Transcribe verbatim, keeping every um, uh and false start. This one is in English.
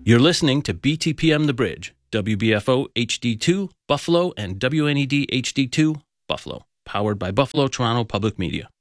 You're listening to B T P M The Bridge, W B F O H D two, Buffalo, and W N E D H D two, Buffalo, powered by Buffalo Toronto Public Media.